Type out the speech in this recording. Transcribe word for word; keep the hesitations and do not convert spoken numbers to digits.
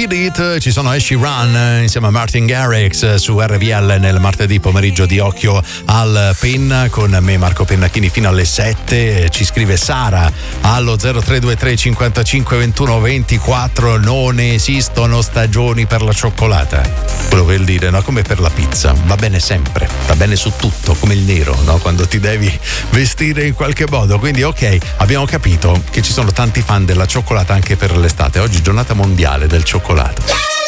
Beat It, ci sono Ashy Run insieme a Martin Garrix su R V L nel martedì pomeriggio di Occhio al Penna con me Marco Pennacchini fino alle sette. Ci scrive Sara allo zero tre due tre cinquantacinque ventuno ventiquattro: non esistono stagioni per la cioccolata. Quello vuol dire, no, come per la pizza, va bene sempre, va bene su tutto, come il nero, no, quando ti devi vestire in qualche modo. Quindi ok, abbiamo capito che ci sono tanti fan della cioccolata anche per l'estate. Oggi giornata mondiale del cioccolato.